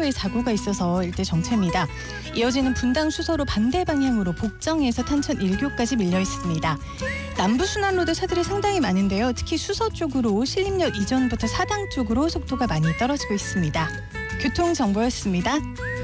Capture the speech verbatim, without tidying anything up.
차로에 사고가 있어서 일대 정체입니다. 이어지는 분당 수서로 반대 방향으로 복정에서 탄천 일 교까지 밀려 있습니다. 남부순환로드 차들이 상당히 많은데요. 특히 수서 쪽으로 신림역 이전부터 사당 쪽으로 속도가 많이 떨어지고 있습니다. 교통정보였습니다.